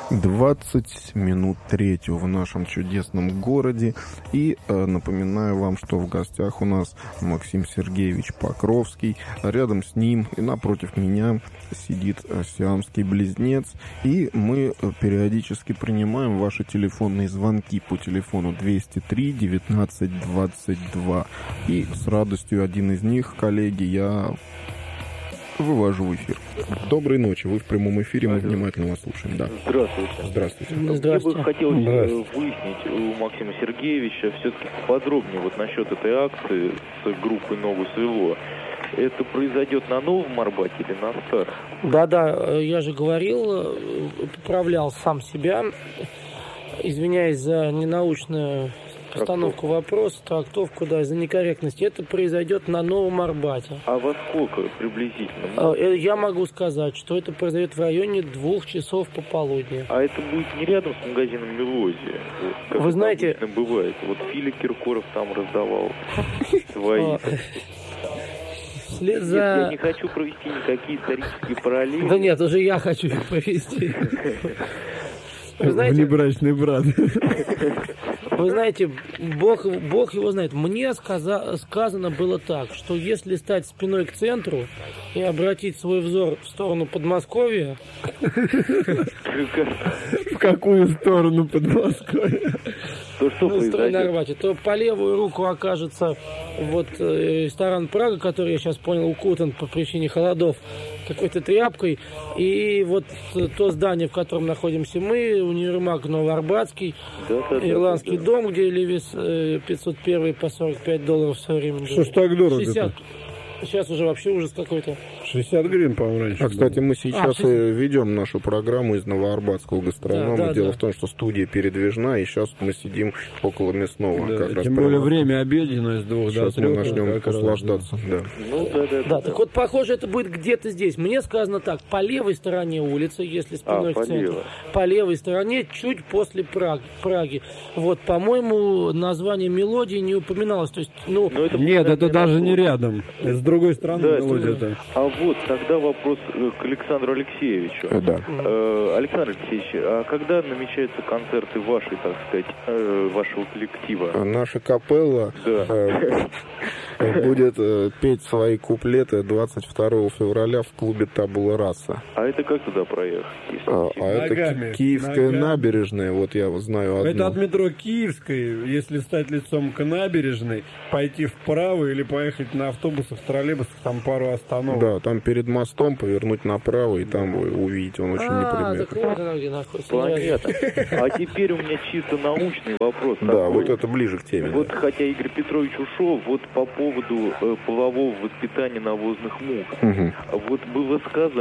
20 минут третьего в нашем чудесном городе. И напоминаю вам, что в гостях у нас Максим Сергеевич Покровский. Рядом с ним и напротив меня сидит сиамский близнец. И мы периодически принимаем ваши телефонные звонки по телефону 203 19 22. И с радостью один из них, коллеги, я вывожу в эфир. Доброй ночи, вы в прямом эфире, мы внимательно вас слушаем. Да. Здравствуйте. Здравствуйте. Мне бы хотелось выяснить у Максима Сергеевича все-таки подробнее вот насчет этой акции с группой «Ногу свело». Это произойдет на Новом Арбате или на Старом? Да, я же говорил, поправлял сам себя, извиняюсь за ненаучную постановку вопроса, трактовку, да, за некорректность. Это произойдет на Новом Арбате. А во сколько приблизительно? Я могу сказать, что это произойдет в районе 2 часов пополудни. А это будет не рядом с магазином «Мелодия», как вы знаете, обычно бывает. Вот Филя Киркоров там раздавал свои. Нет, я не хочу провести никакие исторические параллели. Да нет, уже я хочу их провести. Внебрачный брат. Вы знаете, Бог его знает. Мне сказано было так, что если стать спиной к центру и обратить свой взор в сторону Подмосковья... В какую сторону Подмосковья? То по левую руку окажется вот ресторан «Прага», который, я сейчас понял, укутан по причине холодов какой-то тряпкой. И вот то здание, в котором находимся мы, универмаг Новоарбатский, ирландский дом, где Левис 501 по $45 в свое время. Что ж так дорого? 60. Сейчас уже вообще ужас какой-то. 60 гривен, по-моему, раньше. Кстати, мы сейчас ведем нашу программу из Новоарбатского гастронома. Дело в том, что студия передвижна, и сейчас мы сидим около мясного. Да, как тем более время обеденное с 2 до 3. Сейчас мы начнем наслаждаться. Да, так вот, похоже, это будет где-то здесь. Мне сказано так, по левой стороне улицы, если спиной к центру, по левой стороне, чуть после Праги. Вот, по-моему, название «Мелодии» не упоминалось. То есть, нет, это даже не рядом. С другой стороны, «Мелодия». А вот тогда вопрос к Александру Алексеевичу. Да. Александр Алексеевич, а когда намечаются концерты вашей, так сказать, вашего коллектива? Наша капелла будет петь свои куплеты 22 февраля в клубе «Табула Раса». А это как туда проехать? Это Киевская набережная, вот я знаю одну. Это от метро Киевской, если стать лицом к набережной, пойти вправо или поехать на автобусах, троллейбусах, там пару остановок. Да, там перед мостом повернуть направо, и там вы увидите, он очень неприметный. Понятно. А теперь у меня чисто научный вопрос. Да, вот это ближе к теме. Вот хотя Игорь Петрович ушел, вот по поводу полового воспитания навозных мух. Вот было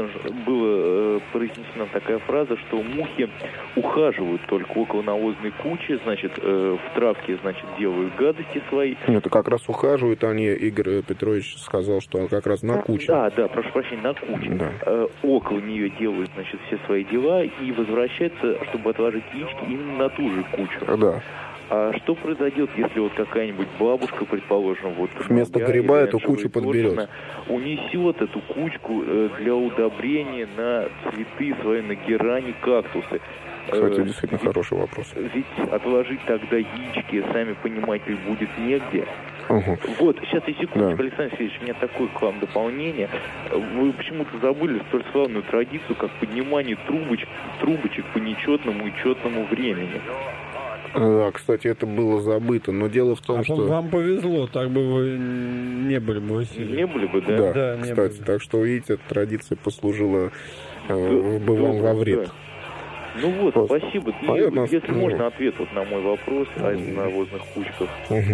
произнесена такая фраза, что мухи ухаживают только около навозной кучи, значит, в травке, значит, делают гадости свои. Это как раз ухаживают они, Игорь Петрович сказал, что как раз на куче. Да, прошу прощения, на куче. Да. Около нее делают, значит, все свои дела и возвращаются, чтобы отложить яички именно на ту же кучу. Да. А что произойдет, если вот какая-нибудь бабушка, предположим, вот вместо гриба эту кучу подберет, унесет эту кучку для удобрения на цветы свои, на герани, кактусы? Кстати, действительно хороший вопрос. Ведь отложить тогда яички, сами понимаете, будет негде. Вот, сейчас и секундочку, Александр Сергеевич, у меня такое к вам дополнение. Вы почему-то забыли столь славную традицию, как поднимание трубочек по нечетному и четному времени. Да, кстати, это было забыто, но дело в том, что... Вам повезло, так бы вы не были бы в эфире. Не были бы, да? Да, кстати, так что, видите, эта традиция послужила вам во вред. Да. Ну вот, спасибо. Понятно, если можно, ответ вот на мой вопрос о навозных кучках.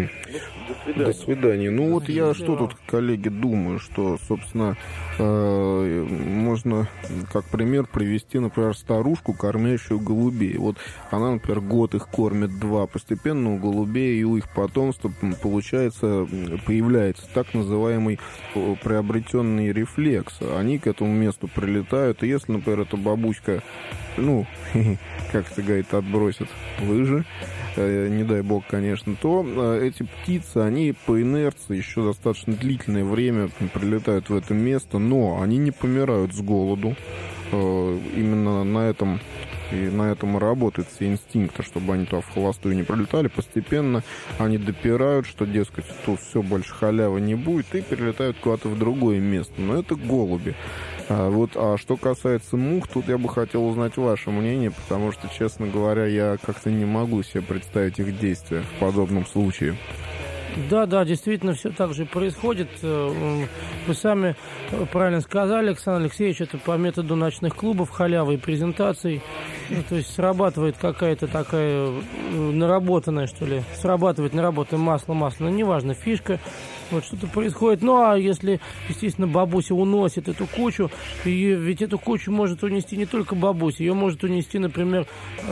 До свидания. Ну вот я что тут, коллеги, думаю, что, собственно, можно как пример привести, например, старушку, кормящую голубей. Вот она, например, год их кормит, 2, постепенно у голубей и у их потомства появляется так называемый приобретенный рефлекс. Они к этому месту прилетают, и если, например, эта бабучка, как это говорит, отбросит лыжи, не дай бог, конечно, то эти птицы, они по инерции еще достаточно длительное время прилетают в это место, но они не помирают с голоду. Именно на этом И на этом и работают все инстинкты, чтобы они туда в холостую не прилетали. Постепенно они допирают, что, дескать, тут все, больше халявы не будет, и перелетают куда-то в другое место. Но это голуби. А что касается мух, тут я бы хотел узнать ваше мнение, потому что, честно говоря, я как-то не могу себе представить их действия в подобном случае. Да, действительно, все так же происходит. Вы сами правильно сказали, Александр Алексеевич, это по методу ночных клубов, халявы и презентаций. То есть срабатывает какая-то такая наработанная, что ли, наработанное масло, неважно, фишка. Вот что-то происходит. Ну, а если, естественно, бабуся уносит эту кучу, ведь эту кучу может унести не только бабуся, ее может унести, например,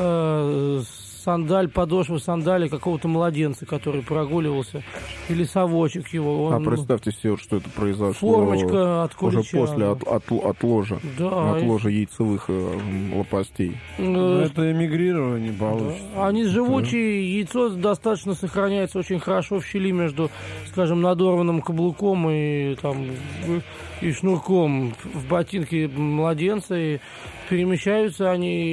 подошва сандали какого-то младенца, который прогуливался, или совочек его. Представьте себе, что это произошло формочка от кулича. Уже после от ложа, от ложа яйцевых лопастей. Это эмигрирование получится. Да. Они живучие, яйцо достаточно сохраняется очень хорошо в щели между, скажем, надорванным каблуком и шнурком в ботинке младенца, и перемещаются они.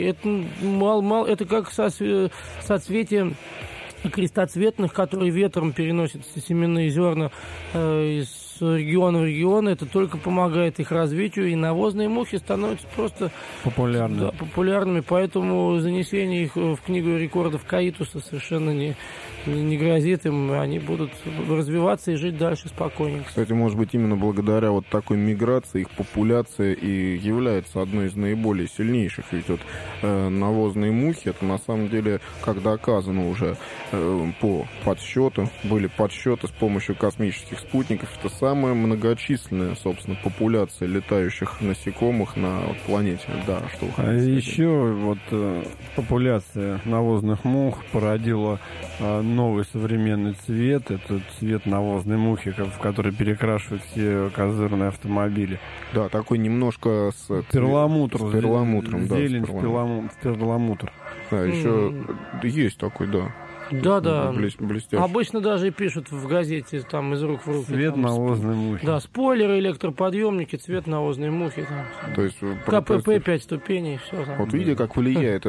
Это как соцветие крестоцветных, которые ветром переносят семенные зерна из региона в регион. Это только помогает их развитию, и навозные мухи становятся просто популярными. Поэтому занесение их в книгу рекордов Каитуса совершенно не грозит им. Они будут развиваться и жить дальше спокойненько. Кстати, может быть, именно благодаря вот такой миграции их популяция и является одной из наиболее сильнейших. Ведь вот навозные мухи, это на самом деле, как доказано уже по подсчету, были подсчеты с помощью космических спутников, это самая многочисленная, собственно, популяция летающих насекомых на планете. Да, что вы хотите еще популяция навозных мух породила новый современный цвет. Это цвет навозной мухи, в который перекрашивают все козырные автомобили. Да, такой немножко с перламутром. Зелень в перламутр. Да, еще есть такой, да. Да. Блестящий. Обычно даже и пишут в газете там из рук в руки. Цвет навозной мухи. Да, спойлеры, электроподъемники, цвет навозной мухи. То есть КПП 5 ступеней, все. Вот видите, как влияют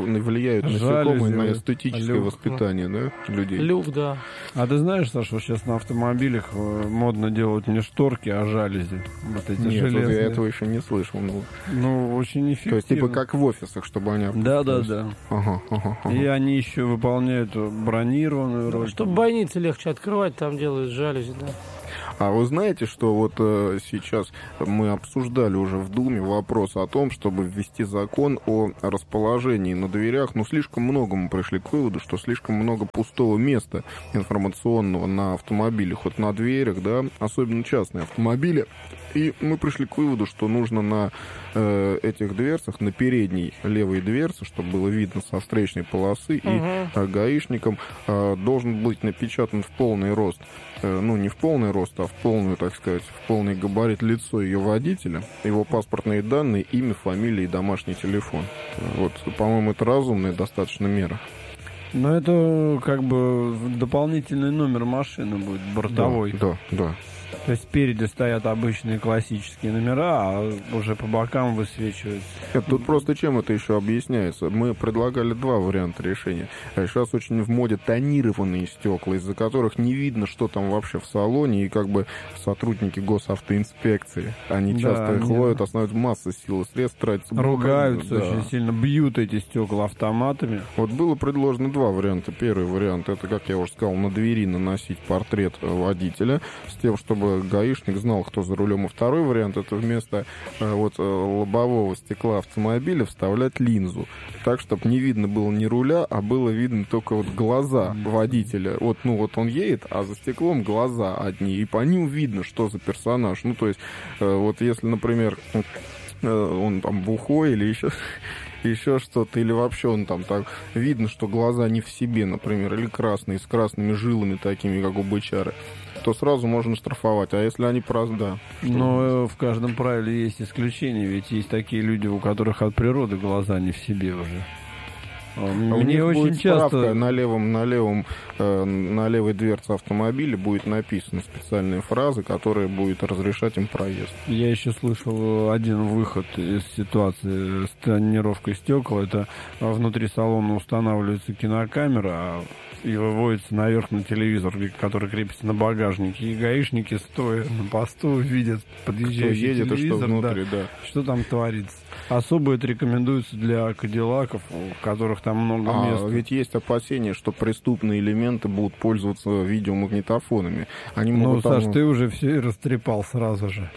насекомые на эстетическое воспитание, да, людей. Люк, да. А ты знаешь, Саша, сейчас на автомобилях модно делать не шторки, а жалюзи. Вот эти железные. Я этого еще не слышал. Очень эффективно. То есть типа как в офисах, чтобы они... Да. Ага. И они еще выполняют бронированную роль. Чтобы бойницы легче открывать, там делают жалюзи, да. А вы знаете, что вот сейчас мы обсуждали уже в Думе вопрос о том, чтобы ввести закон о расположении на дверях. Слишком много мы пришли к выводу, что слишком много пустого места информационного на автомобилях, вот на дверях, да, особенно частные автомобили. И мы пришли к выводу, что нужно на этих дверцах, на передней левой дверце, чтобы было видно со встречной полосы, и гаишникам должен быть напечатан в полный рост, не в полный рост, а в полную, так сказать, в полный габарит лицо ее водителя, его паспортные данные, имя, фамилия и домашний телефон. Вот, по-моему, это разумная достаточно мера. Но это как бы дополнительный номер машины будет, бортовой. Да. То есть спереди стоят обычные классические номера, а уже по бокам высвечиваются. Тут просто чем это еще объясняется? Мы предлагали два варианта решения. Сейчас очень в моде тонированные стекла, из-за которых не видно, что там вообще в салоне, и как бы сотрудники госавтоинспекции, они часто их ловят, остановят масса сил и средств, тратятся. Ругаются очень сильно, бьют эти стекла автоматами. Вот было предложено два варианта. Первый вариант, это, как я уже сказал, на двери наносить портрет водителя, с тем, чтобы гаишник знал, кто за рулем. И второй вариант, это вместо лобового стекла автомобиля вставлять линзу. Так, чтобы не видно было ни руля, а было видно только глаза водителя. Вот он едет, а за стеклом глаза одни. И по ним видно, что за персонаж. То есть, если, например, он там бухой или еще что-то, или вообще он там так видно, что глаза не в себе, например, или красные, с красными жилами такими, как у бычары, то сразу можно штрафовать. А если они да. Но в каждом правиле есть исключения, ведь есть такие люди, у которых от природы глаза не в себе уже. Мне очень часто на левой дверце автомобиля будет написана специальная фраза, которая будет разрешать им проезд. Я еще слышал один выход из ситуации с тонировкой стекол. Это внутри салона устанавливается кинокамера и выводится наверх на телевизор, который крепится на багажнике. И гаишники, стоя на посту, видят подъезжающий едет, телевизор, что внутри, да. Что там творится. Особо это рекомендуется для кадиллаков, в которых там много места. Ведь есть опасения, что преступные элементы будут пользоваться видеомагнитофонами. Они могут Саш, ты уже все и растрепал сразу же.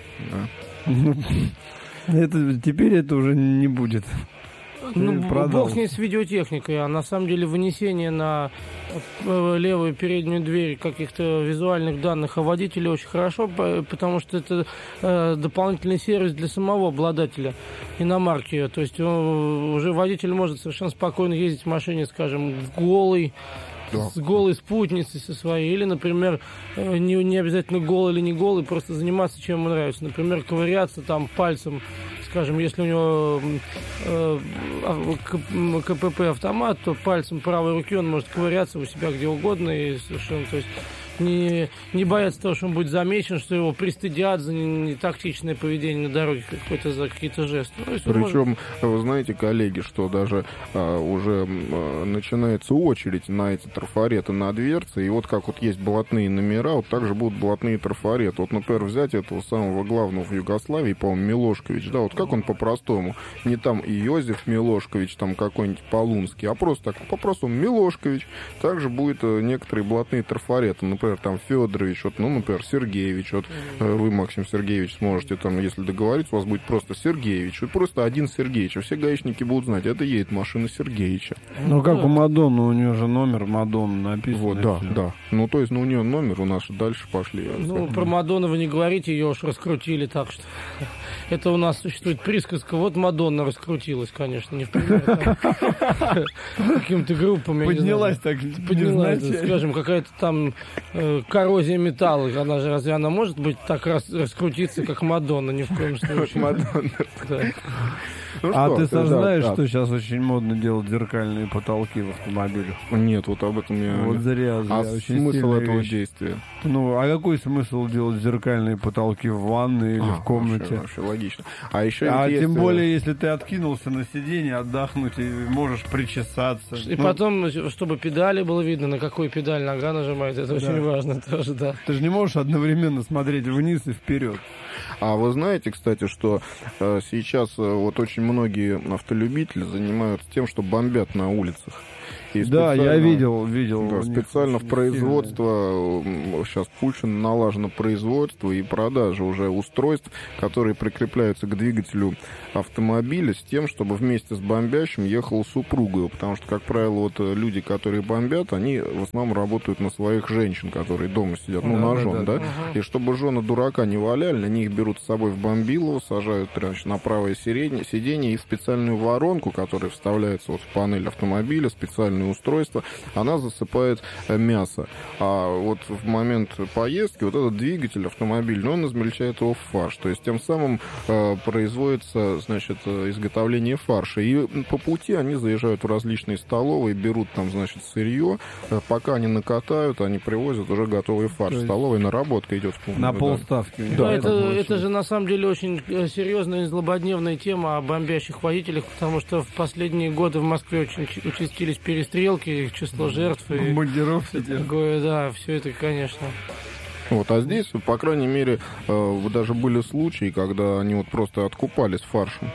Да. Теперь это уже не будет. Бог с ней с видеотехникой, а на самом деле вынесение на левую переднюю дверь каких-то визуальных данных о водителе очень хорошо, потому что это дополнительный сервис для самого обладателя иномарки. То есть уже водитель может совершенно спокойно ездить в машине, скажем, голый, с голой спутницей со своей, или, например, не обязательно голый или не голый, просто заниматься чем ему нравится. Например, ковыряться там пальцем, скажем, если у него КПП автомат, то пальцем правой руки он может ковыряться у себя где угодно и совершенно, то есть не бояться того, что он будет замечен, что его пристыдят за нетактичное поведение на дороге, за какие-то жесты. Причем, вы знаете, коллеги, что даже уже начинается очередь на эти трафареты на дверце, и вот как вот есть блатные номера, вот также будут блатные трафареты. Вот, например, взять этого самого главного в Югославии, по-моему, Милошкович, да, вот как он по-простому, не там Иозеф Милошкович, там какой-нибудь Полунский, а просто так, по-простому Милошкович. Также будет некоторые блатные трафареты, например, там Федорович, вот, ну, например, Сергеевич, вот вы, Максим Сергеевич, сможете там, если договориться, у вас будет просто Сергеевич, вот просто один Сергеевич, а все гаишники будут знать, это едет машина Сергеевича. Ну, как у Мадонны, у нее же номер Мадонны написан. Вот, да. Ну, то есть, у нее номер, у нас дальше пошли. Ну, про Мадонну вы не говорите, ее уж раскрутили, так что это у нас существует присказка, вот Мадонна раскрутилась, конечно, не в пример каким-то группам, поднялась так, скажем, какая-то там коррозия металла, она же разве она может быть так раскрутиться, как Мадонна, ни в коем случае. Мадонна. Ну, а ты знаешь, что сейчас очень модно делать зеркальные потолки в автомобилях? Нет, вот об этом я... Вот зря. А смысл этого действия? Ну, а какой смысл делать зеркальные потолки в ванной или в комнате? Вообще логично. А еще тем более, если ты откинулся на сиденье, отдохнуть и можешь причесаться. И потом, чтобы педали было видно, на какую педаль нога нажимает, это очень важно тоже, да. Ты же не можешь одновременно смотреть вниз и вперед. А вы знаете, кстати, что сейчас вот очень многие автолюбители занимаются тем, что бомбят на улицах. Да, я видел. Да, специально в производство, сейчас Пущино налажено производство и продажа уже устройств, которые прикрепляются к двигателю автомобиля с тем, чтобы вместе с бомбящим ехала супруга. Потому что, как правило, вот люди, которые бомбят, они в основном работают на своих женщин, которые дома сидят, на жен, да? И чтобы жены дурака не валяли, они их берут с собой в бомбилово, сажают на правое сиденье и в специальную воронку, которая вставляется вот в панель автомобиля, специальное устройство, она засыпает мясо. А вот в момент поездки вот этот двигатель автомобильный, он измельчает его в фарш. То есть тем самым производится, значит, изготовление фарша. И по пути они заезжают в различные столовые, берут там, значит, сырье. Пока они накатают, они привозят уже готовый фарш. Столовая наработка идет. На полставки. Да, это же на самом деле очень серьезная и злободневная тема о бомбящих водителях, потому что в последние годы в Москве очень участились перестрелки, число жертв и бомбардировки. Такое, да, все это, конечно. Вот, а здесь, по крайней мере, даже были случаи, когда они вот просто откупались фаршем.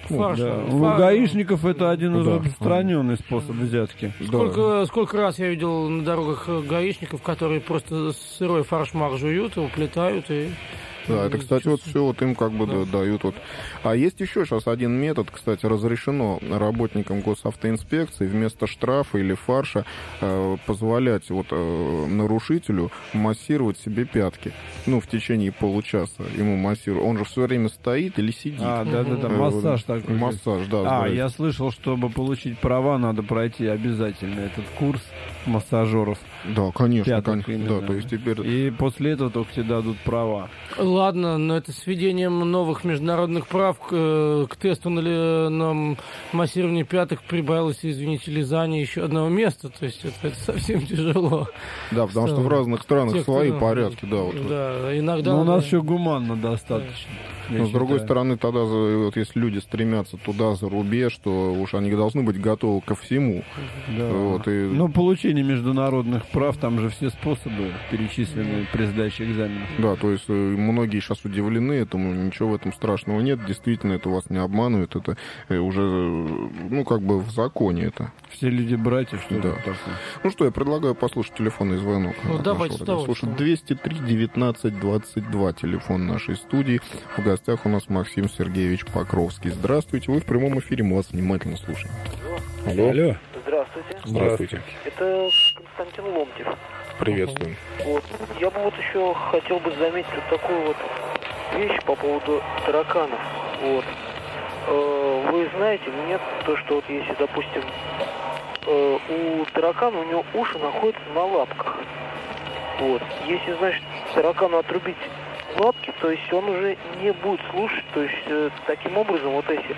У гаишников это один из распространенных способов взятки. Сколько раз я видел на дорогах гаишников, которые просто сырой фаршмак жуют, уплетают и... Да, это, кстати, вот все вот им как бы дают. Вот. А есть еще сейчас один метод, кстати, разрешено работникам госавтоинспекции вместо штрафа или фарша позволять вот нарушителю массировать себе пятки. Ну, в течение получаса ему массируют. Он же все время стоит или сидит. Да, массаж такой. Массаж, да. Я слышал, чтобы получить права, надо пройти обязательно этот курс массажеров. Да, конечно, пяток, да, то есть теперь... И после этого только тебе дадут права. Ладно, но это с введением новых международных прав к тесту на массирование пяток прибавилось, извините, лизание еще одного места. То есть это совсем тяжело. Да, потому что в разных странах свои порядки. Да, иногда... Но у нас все гуманно достаточно. Но с другой стороны, тогда, вот если люди стремятся туда, за рубеж, то уж они должны быть готовы ко всему. Да. Вот, но получение международных прав, там же все способы перечислены при сдаче экзаменов. Да, то есть многие сейчас удивлены этому, ничего в этом страшного нет, действительно, это вас не обманывает, это уже, как бы в законе это. Все люди братья, что да. Такое? Ну что, я предлагаю послушать телефонный звонок. Давайте слушать 203-19-22, телефон нашей студии. В гостях у нас Максим Сергеевич Покровский. Здравствуйте, вы в прямом эфире, мы вас внимательно слушаем. Алло. Здравствуйте. Это Константин Ломтев. Приветствуем. Вот. Я бы еще хотел бы заметить такую вещь по поводу тараканов. Вот. Вы знаете, нет, то, что если, допустим, у таракана, у него уши находятся на лапках. Вот. Если, значит, таракану отрубить лапки, то есть он уже не будет слушать, то есть таким образом, если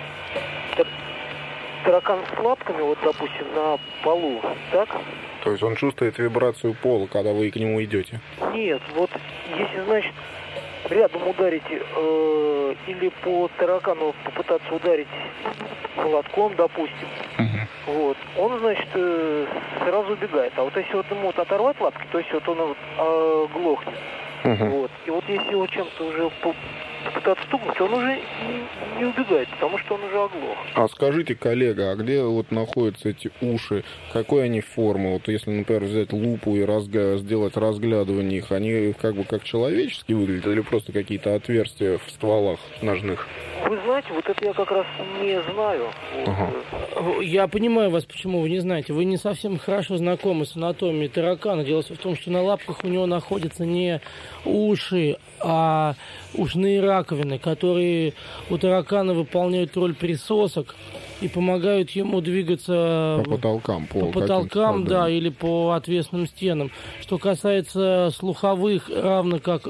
таракан с лапками, допустим, на полу, так? То есть он чувствует вибрацию пола, когда вы к нему идете? Нет, если, значит, рядом ударите или по таракану попытаться ударить молотком, допустим, он, значит, сразу убегает. А если ему оторвать лапки, то есть он глохнет. И если его чем-то уже попытаться стукнуть, он уже не убегает, потому что он уже оглох. А скажите, коллега, а где находятся эти уши? Какой они формы? Если, например, взять лупу и сделать разглядывание их, они как человеческие выглядят или просто какие-то отверстия в стволах ножных? Вы знаете, это я как раз не знаю. Я понимаю вас, почему вы не знаете. Вы не совсем хорошо знакомы с анатомией таракана. Дело в том, что на лапках у него находятся не уши, а ушные раковины, которые у таракана выполняют роль присосок и помогают ему двигаться по потолкам, да, или по отвесным стенам. Что касается слуховых, равно как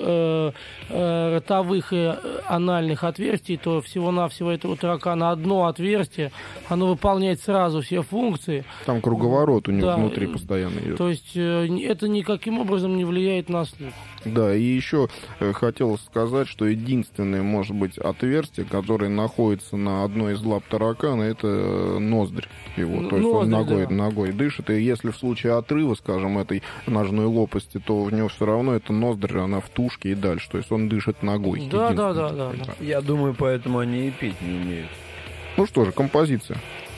ротовых и анальных отверстий, то всего-навсего этого таракана одно отверстие, оно выполняет сразу все функции. Там круговорот у него внутри постоянно идет. То есть это никаким образом не влияет на слух. Да, и еще хотел сказать, что единственное, может быть, отверстие, которое находится на одной из лап таракана, это ноздрь его. То есть он ногой дышит, и если в случае отрыва, скажем, этой ножной лопасти, то в него все равно эта ноздрь, она в тушке и дальше. То есть он дышит ногой. Да. Я думаю, поэтому они и пить не умеют. Ну что же, композиция.